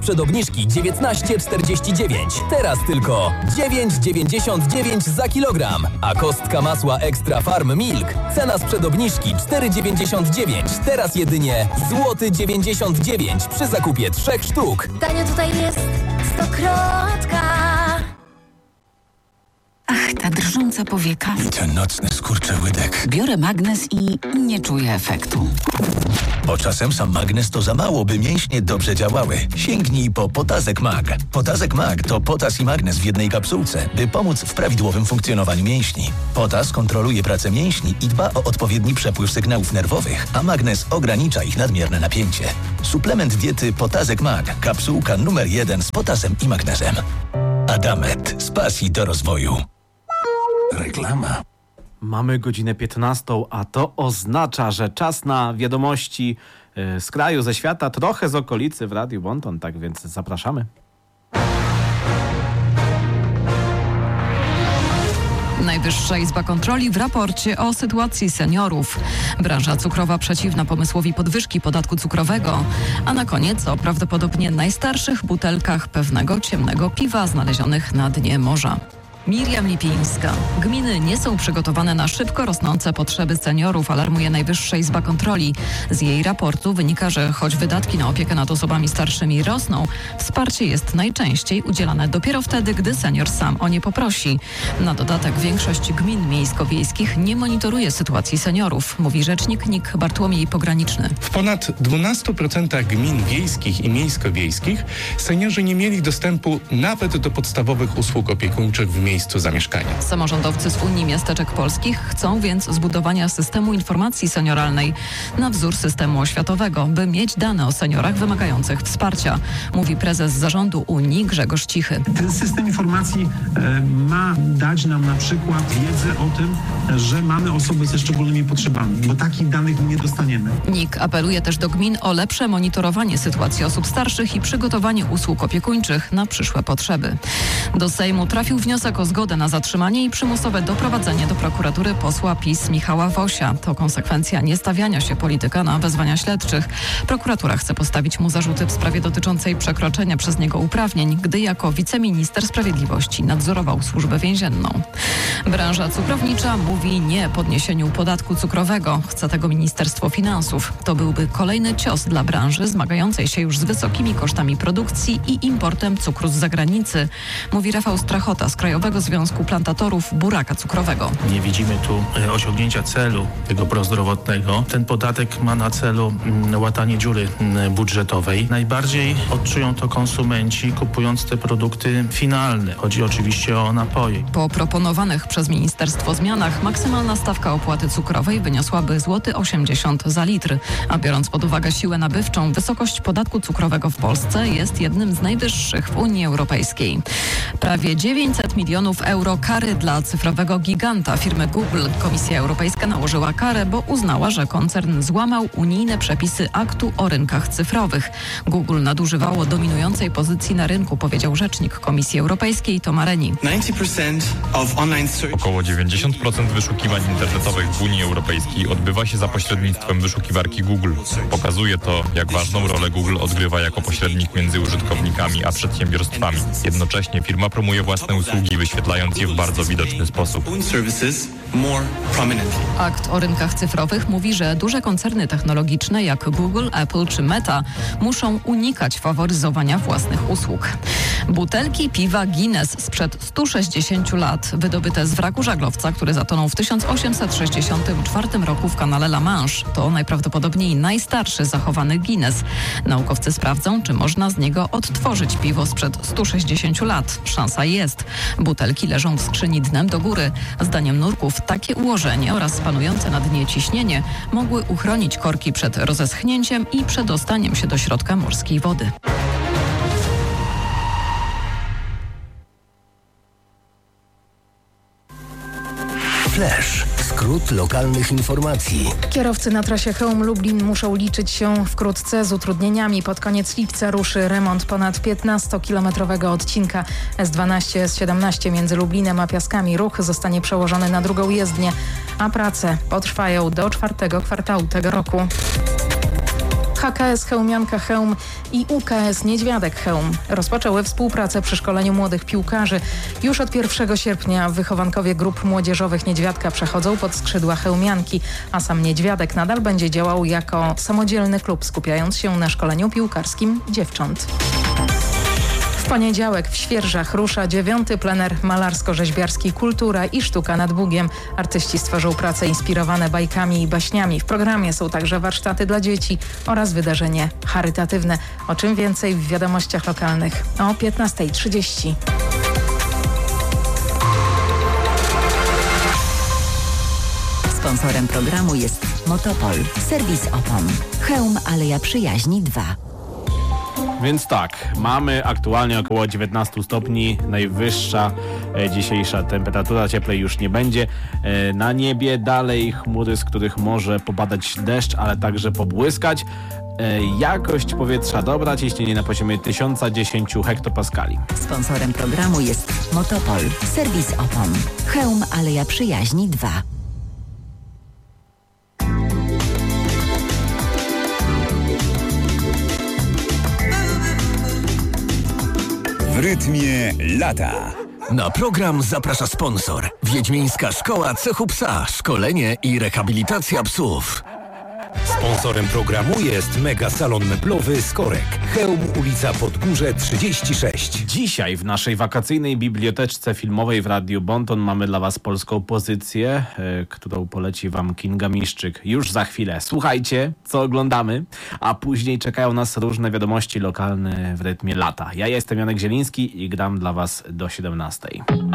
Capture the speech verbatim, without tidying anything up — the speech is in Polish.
Przed obniżki dziewiętnaście czterdzieści dziewięć. Teraz tylko dziewięć dziewięćdziesiąt dziewięć za kilogram. A kostka masła Extra Farm Milk. Cena sprzed obniżki cztery dziewięćdziesiąt dziewięć. Teraz jedynie złoty dziewięćdziesiąt dziewięć przy zakupie trzech sztuk. Tanio tutaj jest stokrotka. Ach, ta drżąca powieka. I ten nocny skurczy łydek. Biorę magnes i nie czuję efektu. Bo czasem sam magnes to za mało, by mięśnie dobrze działały. Sięgnij po Potazek Mag. Potazek Mag to potas i magnes w jednej kapsułce, by pomóc w prawidłowym funkcjonowaniu mięśni. Potas kontroluje pracę mięśni i dba o odpowiedni przepływ sygnałów nerwowych, a magnes ogranicza ich nadmierne napięcie. Suplement diety Potazek Mag. Kapsułka numer jeden z potasem i magnesem. Adamet. Z pasji do rozwoju. Reklama. Mamy godzinę piętnastą, a to oznacza, że czas na wiadomości z kraju, ze świata, trochę z okolicy w Radiu Bonton, tak więc zapraszamy. Najwyższa Izba Kontroli w raporcie o sytuacji seniorów. Branża cukrowa przeciwna pomysłowi podwyżki podatku cukrowego. A na koniec o prawdopodobnie najstarszych butelkach pewnego ciemnego piwa znalezionych na dnie morza. Miriam Lipińska. Gminy nie są przygotowane na szybko rosnące potrzeby seniorów, alarmuje Najwyższa Izba Kontroli. Z jej raportu wynika, że choć wydatki na opiekę nad osobami starszymi rosną, wsparcie jest najczęściej udzielane dopiero wtedy, gdy senior sam o nie poprosi. Na dodatek większość gmin miejsko-wiejskich nie monitoruje sytuacji seniorów, mówi rzecznik N I K Bartłomiej Pograniczny. W ponad dwunastu procentach gmin wiejskich i miejsko-wiejskich seniorzy nie mieli dostępu nawet do podstawowych usług opiekuńczych w miejscu zamieszkania. Samorządowcy z Unii Miasteczek Polskich chcą więc zbudowania systemu informacji senioralnej na wzór systemu oświatowego, by mieć dane o seniorach wymagających wsparcia, mówi prezes zarządu Unii Grzegorz Cichy. Ten system informacji e, ma dać nam na przykład wiedzę o tym, że mamy osoby ze szczególnymi potrzebami, bo takich danych nie dostaniemy. N I K apeluje też do gmin o lepsze monitorowanie sytuacji osób starszych i przygotowanie usług opiekuńczych na przyszłe potrzeby. Do Sejmu trafił wniosek o zgodę na zatrzymanie i przymusowe doprowadzenie do prokuratury posła PiS Michała Wosia. To konsekwencja niestawiania się polityka na wezwania śledczych. Prokuratura chce postawić mu zarzuty w sprawie dotyczącej przekroczenia przez niego uprawnień, gdy jako wiceminister sprawiedliwości nadzorował służbę więzienną. Branża cukrownicza mówi nie podniesieniu podatku cukrowego. Chce tego Ministerstwo Finansów. To byłby kolejny cios dla branży zmagającej się już z wysokimi kosztami produkcji i importem cukru z zagranicy, mówi Rafał Strachota z Krajowego Związku Plantatorów Buraka Cukrowego. Nie widzimy tu osiągnięcia celu tego prozdrowotnego. Ten podatek ma na celu łatanie dziury budżetowej. Najbardziej odczują to konsumenci kupując te produkty finalne. Chodzi oczywiście o napoje. Po proponowanych przez ministerstwo zmianach maksymalna stawka opłaty cukrowej wyniosłaby złoty osiemdziesiąt za litr, a biorąc pod uwagę siłę nabywczą, wysokość podatku cukrowego w Polsce jest jednym z najwyższych w Unii Europejskiej. Prawie dziewięćset milionów euro kary dla cyfrowego giganta firmy Google. Komisja Europejska nałożyła karę, bo uznała, że koncern złamał unijne przepisy aktu o rynkach cyfrowych. Google nadużywało dominującej pozycji na rynku, powiedział rzecznik Komisji Europejskiej Tom Areni. Około dziewięćdziesiąt procent wyszukiwań internetowych w Unii Europejskiej odbywa się za pośrednictwem wyszukiwarki Google. Pokazuje to, jak ważną rolę Google odgrywa jako pośrednik między użytkownikami a przedsiębiorstwami. Jednocześnie firma promuje własne usługi, wyświetlając je w bardzo widoczny sposób. Akt o rynkach cyfrowych mówi, że duże koncerny technologiczne jak Google, Apple czy Meta muszą unikać faworyzowania własnych usług. Butelki piwa Guinness sprzed stu sześćdziesięciu lat, wydobyte z wraku żaglowca, który zatonął w tysiąc osiemset sześćdziesiątym czwartym roku w kanale La Manche. To najprawdopodobniej najstarszy zachowany Guinness. Naukowcy sprawdzą, czy można z niego odtworzyć piwo sprzed stu sześćdziesięciu lat. Szansa jest. Butelki leżą w skrzyni dnem do góry. Zdaniem nurków takie ułożenie oraz panujące na dnie ciśnienie mogły uchronić korki przed rozeschnięciem i przedostaniem się do środka morskiej wody. Flash. Skrót lokalnych informacji. Kierowcy na trasie Chełm-Lublin muszą liczyć się wkrótce z utrudnieniami. Pod koniec lipca ruszy remont ponad piętnastokilometrowego odcinka S dwanaście S siedemnaście między Lublinem a Piaskami. Ruch zostanie przełożony na drugą jezdnię, a prace potrwają do czwartego kwartału tego roku. H K S Chełmianka Chełm i U K S Niedźwiadek Chełm rozpoczęły współpracę przy szkoleniu młodych piłkarzy. Już od pierwszego sierpnia wychowankowie grup młodzieżowych Niedźwiadka przechodzą pod skrzydła Chełmianki, a sam Niedźwiadek nadal będzie działał jako samodzielny klub, skupiając się na szkoleniu piłkarskim dziewcząt. W poniedziałek w Świerżach rusza dziewiąty plener malarsko-rzeźbiarski Kultura i sztuka nad Bugiem. Artyści stworzą prace inspirowane bajkami i baśniami. W programie są także warsztaty dla dzieci oraz wydarzenie charytatywne. O czym więcej w wiadomościach lokalnych o piętnasta trzydzieści. Sponsorem programu jest Motopol, serwis opon. Chełm Aleja Przyjaźni dwa. Więc tak, mamy aktualnie około dziewiętnaście stopni, najwyższa e, dzisiejsza temperatura, cieplej już nie będzie. E, na niebie dalej chmury, z których może popadać deszcz, ale także pobłyskać. E, jakość powietrza dobra, ciśnienie na poziomie tysiąc dziesięć hektopaskali. Sponsorem programu jest Motopol, serwis opon. Chełm Aleja Przyjaźni dwa. W rytmie lata. Na program zaprasza sponsor. Wiedźmińska Szkoła Cechu Psa. Szkolenie i rehabilitacja psów. Sponsorem programu jest Mega Salon Meblowy Skorek. Chełm, ulica Podgórze trzydzieści sześć. Dzisiaj w naszej wakacyjnej biblioteczce filmowej w Radiu Bonton mamy dla Was polską pozycję, y, którą poleci Wam Kinga Miszczyk już za chwilę. Słuchajcie, co oglądamy, a później czekają nas różne wiadomości lokalne w rytmie lata. Ja jestem Janek Zieliński i gram dla Was do siedemnastej.